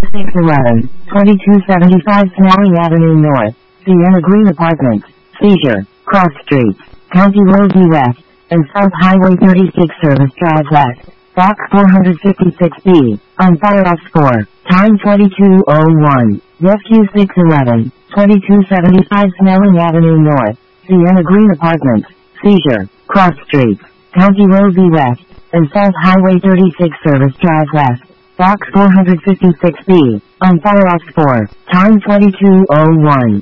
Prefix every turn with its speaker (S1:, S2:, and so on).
S1: 611, 2275 Snelling Avenue North, Sienna Green Apartments, Seizure, Cross Streets, County Road B West, and South Highway 36 Service Drive West, Box 456B, on fire off score, time 22:01, Rescue 611, 2275 Snelling Avenue North, Sienna Green Apartments, Seizure, Cross Streets, County Road B West, and South Highway 36 Service Drive West, Box 456B, on fire off score, time 22:01.